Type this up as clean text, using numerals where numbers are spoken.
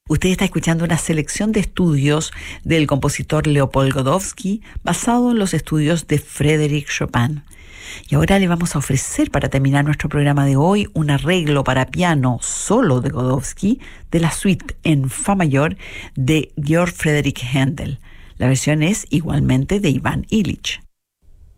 Usted está escuchando una selección de estudios del compositor Leopold Godowsky basado en los estudios de Frédéric Chopin. Y ahora le vamos a ofrecer, para terminar nuestro programa de hoy, un arreglo para piano solo de Godowsky de la suite en fa mayor de Georg Friedrich Händel. La versión es igualmente de Iván Illich.